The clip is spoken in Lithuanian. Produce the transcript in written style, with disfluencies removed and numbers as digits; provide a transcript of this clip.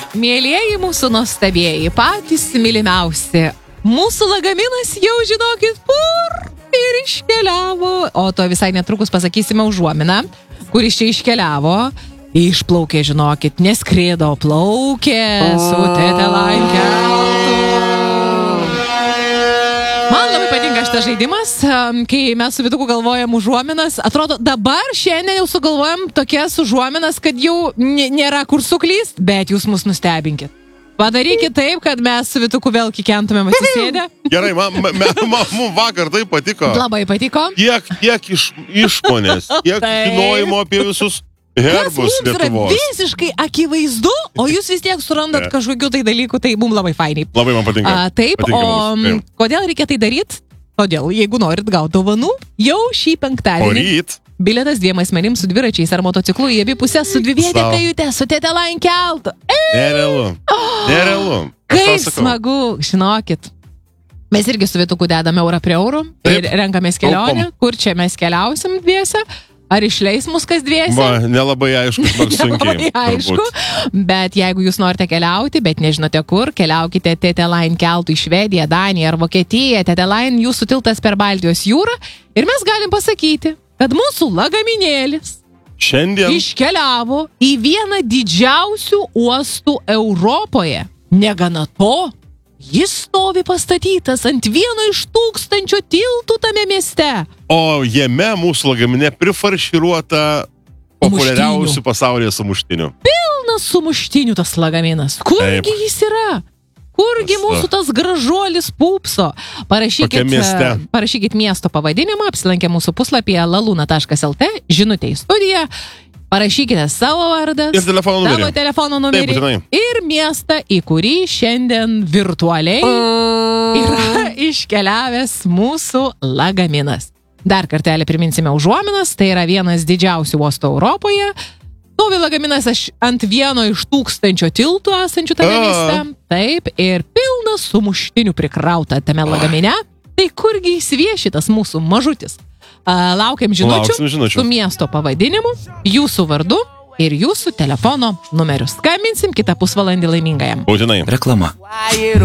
Mėlieji mūsų nuostabieji, patys mylimiausi. Mūsų lagaminas jau žinokit kur ir iškeliavo. O to visai netrukus pasakysime užuominą, kuris čia iškeliavo. Išplaukė, žinokit, neskrėdo, plaukė su Tete Line keltu. Man labai patinka šitas žaidimas, kai mes su Vytuku galvojam užuominas. Atrodo, dabar šiandien jau sugalvojam tokias užuominas, kad jau nėra kur suklyst, bet jūs mus nustebinkit. Padarykit taip, kad mes su Vytuku vėl kikentumėm atsisėdę. Gerai, mums vakar tai patiko. Labai patiko. Kiek išmonės, kiek žinojimo apie visus herbus Lietuvos. Kas mums yra visiškai akivaizdu, o jūs vis tiek surandat kažkokių tai dalykų, tai mums labai fainiai. Labai man patinka. Taip, patinka mums. Kodėl reikia tai daryti? Todėl, jeigu norit gauti dovanų, jau šį penktadienį. Bilietas 2 asmenims su dviračiais ar motociklu į abi pusės su dviviete kajute, su Tete Line keltu. Nerealu. Kaip smagu, žinokit. Mes irgi su Vytuku dedame eurą prie eurų ir renkamės kelionę, kur čia mes keliausim dviese. Ar išleis mus kas dviese? Nelabai aišku, nors sunkiai. Nelabai aišku, bet jeigu jūs norite keliauti, bet nežinote kur, keliaukite Tete Line keltu į Švediją, Daniją ar Vokietiją. Tete Line jūsų tiltas per Baltijos jūrą ir mes galim pasakyti, kad mūsų lagaminėlis šiandien iškeliavo į vieną didžiausių uostų Europoje. Negana to, jis stovi pastatytas ant vieno iš 1000 tiltų tame mieste. O jame mūsų lagamine prifarširuota populiariausių pasaulyje sumuštinių. Pilnas sumuštinių tas lagaminas. Kurgi jis yra? Kurgi mūsų tas gražuolis pupso? Parašykit miesto pavadinimą, apsilankę mūsų puslapyje laluna.lt, žinutė į studiją. Parašykite savo vardą, savo telefono numerį ir miestą, į kurį šiandien virtualiai yra iškeliavęs mūsų lagaminas. Dar kartelį priminsime užuominas, tai yra vienas didžiausių uostų Europoje. Stovi lagaminas ant vieno iš 1000 tiltų esančių tame mieste. Taip, ir pilnas sumuštinių prikrauta tame lagamine. Tai kurgi įsiviešitas mūsų mažutis? Laukiam žinučių su miesto pavadinimu, jūsų vardu ir jūsų telefono numerius. Skambinsim kitą pusvalandį laimingajam. Būtinai. Reklama.